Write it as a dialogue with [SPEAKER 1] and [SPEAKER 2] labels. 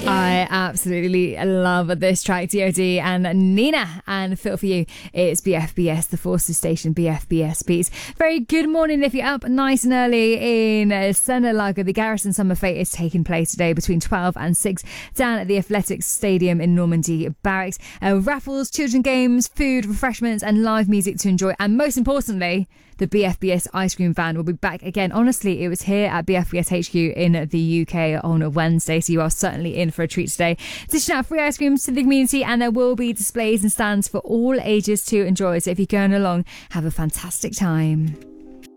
[SPEAKER 1] I absolutely love this track, D.O.D. and Nina. And Feel For You, it's BFBS, the Forces Station, BFBS Beats. Very good morning if you're up nice and early in Senelaga. The Garrison Summer Fete is taking place today between 12 and 6 down at the Athletics Stadium in Normandy Barracks. Raffles, children games, food, refreshments and live music to enjoy. And most importantly, the BFBS ice cream van will be back again. Honestly, it was here at BFBS HQ in the UK on a Wednesday, so you are certainly in for a treat today. Dishing out free ice creams to the community, and there will be displays and stands for all ages to enjoy. So if you're going along, have a fantastic time.